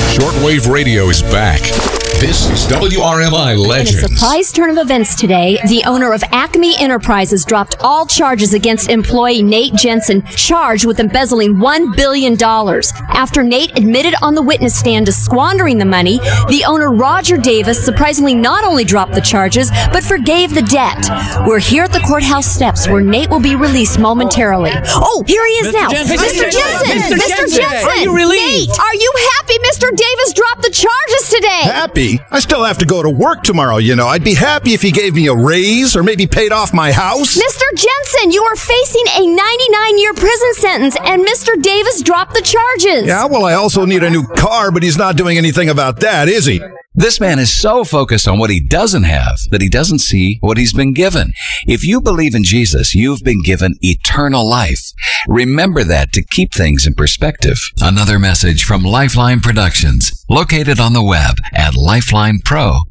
Shortwave radio is back. This is WRMI Legends. In a surprise turn of events today, the owner of Acme Enterprises dropped all charges against employee Nate Jensen, charged with embezzling $1 billion. After Nate admitted on the witness stand to squandering the money, the owner Roger Davis surprisingly not only dropped the charges, but forgave the debt. We're here at the courthouse steps where Nate will be released momentarily. Oh, here he is now. Jensen. Mr. Jensen! Mr. Jensen! Are you relieved? Nate, are you happy Mr. Davis dropped the charges today? Happy? I still have to go to work tomorrow, you know. I'd be happy if he gave me a raise or maybe paid off my house. Mr. Jensen, you are facing a 99-year prison sentence, and Mr. Davis dropped the charges. Yeah, well, I also need a new car, but he's not doing anything about that, is he? This man is so focused on what he doesn't have that he doesn't see what he's been given. If you believe in Jesus, you've been given eternal life. Remember that to keep things in perspective. Another message from Lifeline Productions, located on the web at lifelinepro.org.